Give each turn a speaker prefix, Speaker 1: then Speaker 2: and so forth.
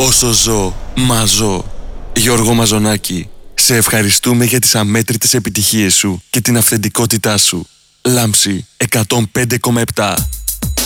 Speaker 1: Όσο ζω, μαζώ. Γιώργο Μαζονάκη, σε ευχαριστούμε για τις αμέτρητες επιτυχίες σου και την αυθεντικότητά σου. Λάμψη 105,7.